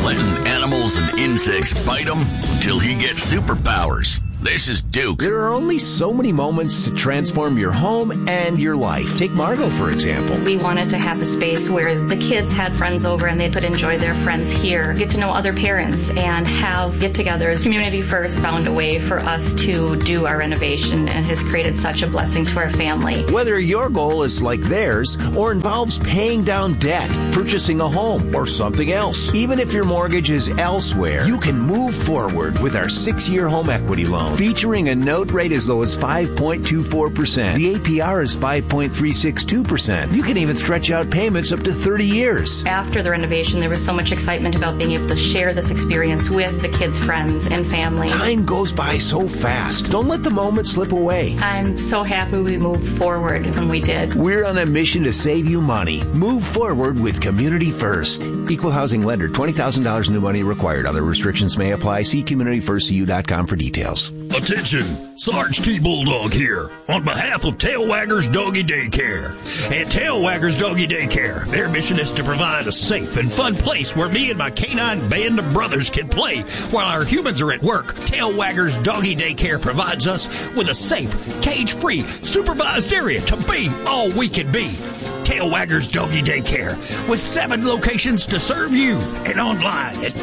letting animals and insects bite him until he gets superpowers. This is Duke. There are only so many moments to transform your home and your life. Take Margot, for example. We wanted to have a space where the kids had friends over and they could enjoy their friends here, get to know other parents, and have get-togethers. Community First found a way for us to do our renovation and has created such a blessing to our family. Whether your goal is like theirs or involves paying down debt, purchasing a home, or something else, even if your mortgage is elsewhere, you can move forward with our 6-year home equity loan. Featuring a note rate as low as 5.24%. The APR is 5.362%. You can even stretch out payments up to 30 years. After the renovation, there was so much excitement about being able to share this experience with the kids' friends and family. Time goes by so fast. Don't let the moment slip away. I'm so happy we moved forward when we did. We're on a mission to save you money. Move forward with Community First. Equal housing lender. $20,000 new money required. Other restrictions may apply. See CommunityFirstCU.com for details. Attention, Sarge T. Bulldog here, on behalf of Tailwaggers Doggy Daycare. At Tailwaggers Doggy Daycare, their mission is to provide a safe and fun place where me and my canine band of brothers can play while our humans are at work. Tailwaggers Doggy Daycare provides us with a safe, cage-free, supervised area to be all we can be. Tailwaggers Doggy Daycare, with 7 locations to serve you, and online at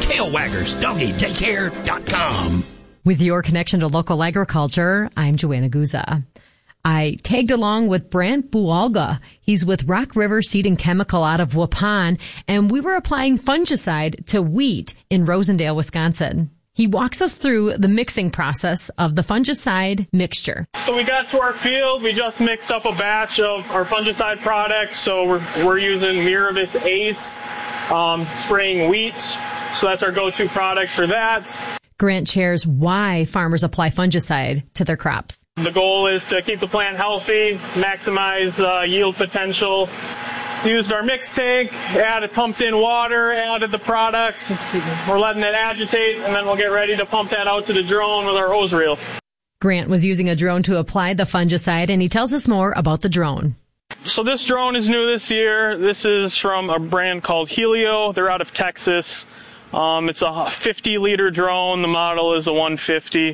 tailwaggersdoggydaycare.com. With your connection to local agriculture, I'm Joanna Guza. I tagged along with Brant Bualga. He's with Rock River Seed and Chemical out of Waupun, and we were applying fungicide to wheat in Rosendale, Wisconsin. He walks us through the mixing process of the fungicide mixture. So we got to our field. We just mixed up a batch of our fungicide products. So we're using Miravis Ace, spraying wheat. So that's our go-to product for that. Grant shares why farmers apply fungicide to their crops. The goal is to keep the plant healthy, maximize yield potential. Used our mix tank, added pumped in water, added the products. We're letting it agitate, and then we'll get ready to pump that out to the drone with our hose reel. Grant was using a drone to apply the fungicide, and he tells us more about the drone. So this drone is new this year. This is from a brand called Helio. They're out of Texas. It's a 50-liter drone. The model is a 150.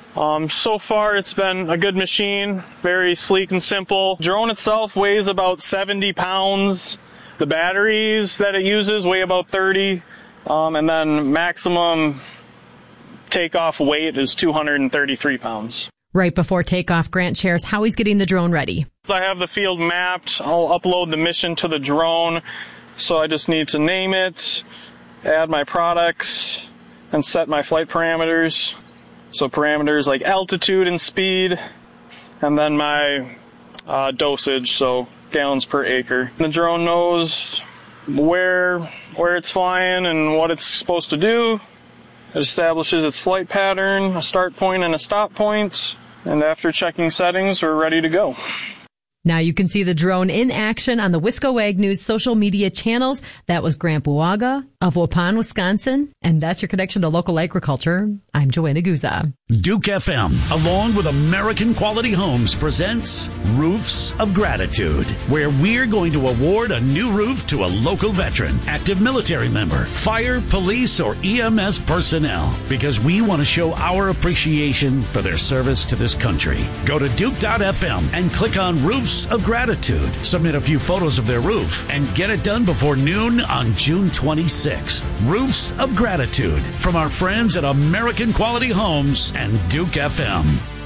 So far, it's been a good machine, very sleek and simple. Drone itself weighs about 70 pounds. The batteries that it uses weigh about 30, and then maximum takeoff weight is 233 pounds. Right before takeoff, Grant shares how he's getting the drone ready. I have the field mapped. I'll upload the mission to the drone, so I just need to name it, add my products, and set my flight parameters. So parameters like altitude and speed, and then my dosage, so gallons per acre. The drone knows where it's flying and what it's supposed to do. It establishes its flight pattern, a start point and a stop point, and after checking settings, we're ready to go. Now you can see the drone in action on the Wisco Ag News social media channels. That was Grant Buaga of Waupun, Wisconsin. And that's your connection to local agriculture. I'm Joanna Guza. Duke FM, along with American Quality Homes, presents Roofs of Gratitude, where we're going to award a new roof to a local veteran, active military member, fire, police, or EMS personnel, because we want to show our appreciation for their service to this country. Go to Duke.fm and click on Roofs of Gratitude. Submit a few photos of their roof and get it done before noon on June 26th. Roofs of Gratitude from our friends at American Quality Homes and Duke FM.